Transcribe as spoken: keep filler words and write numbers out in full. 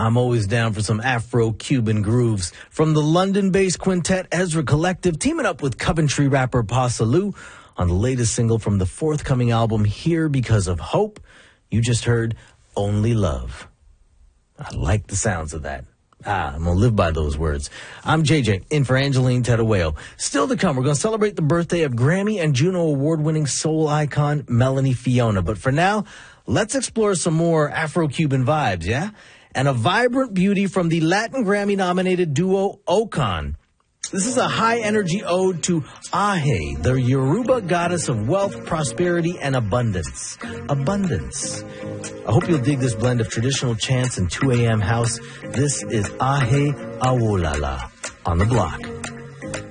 I'm always down for some Afro-Cuban grooves. From the London-based quintet Ezra Collective, teaming up with Coventry rapper Pasa Lou on the latest single from the forthcoming album, Here Because of Hope. You just heard Only Love. I like the sounds of that. Ah, I'm going to live by those words. I'm J J, in for Angeline Tedaweo. Still to come, we're going to celebrate the birthday of Grammy and Juno award-winning soul icon Melanie Fiona. But for now, let's explore some more Afro-Cuban vibes, yeah? And a vibrant beauty from the Latin Grammy-nominated duo Ocon. This is a high-energy ode to Ahe, the Yoruba goddess of wealth, prosperity, and abundance. Abundance. I hope you'll dig this blend of traditional chants and two a.m. house. This is Ahe Awolala on the block.